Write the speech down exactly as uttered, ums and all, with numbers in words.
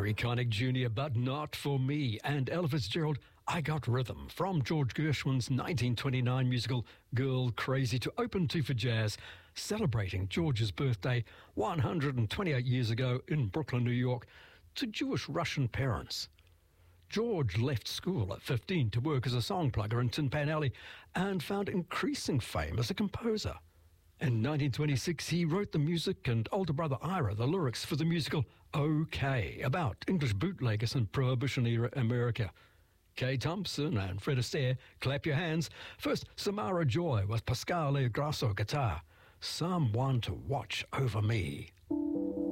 Harry Connick Junior, But Not For Me, and Ella Fitzgerald, I Got Rhythm, from George Gershwin's nineteen twenty-nine musical Girl Crazy, to open to for jazz, celebrating George's birthday one hundred twenty-eight years ago in Brooklyn, New York, to Jewish Russian parents. George left school at fifteen to work as a song plugger in Tin Pan Alley and found increasing fame as a composer. In nineteen twenty-six, he wrote the music, and older brother Ira the lyrics for the musical OK, about English bootleggers in Prohibition-era America. Kay Thompson and Fred Astaire, clap your hands. First, Samara Joy with Pascale Grasso guitar. Someone to Watch Over Me.